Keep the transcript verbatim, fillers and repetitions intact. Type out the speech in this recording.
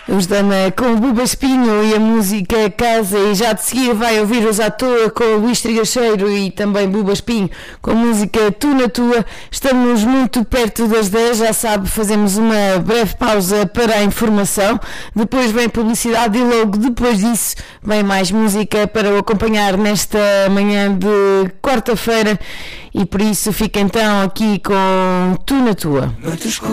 Os Dana com o Buba Espinho e a música Casa, e já de seguir vai ouvir os à toa com o Luís Trigacheiro e também Buba Espinho com a música Tu na Tua. Estamos muito perto das dez, já sabe, fazemos uma breve pausa para a informação, depois vem publicidade e logo depois disso vem mais música para o acompanhar nesta manhã de quarta-feira, e por isso fica então aqui com Tu na Tua.